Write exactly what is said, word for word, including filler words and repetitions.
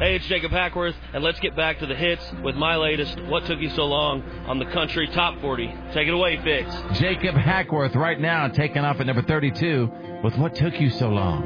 Hey, it's Jacob Hackworth, and let's get back to the hits with my latest What Took You So Long on the Country Top forty. Take it away, Fitz. Jacob Hackworth right now taking off at number thirty-two with What Took You So Long.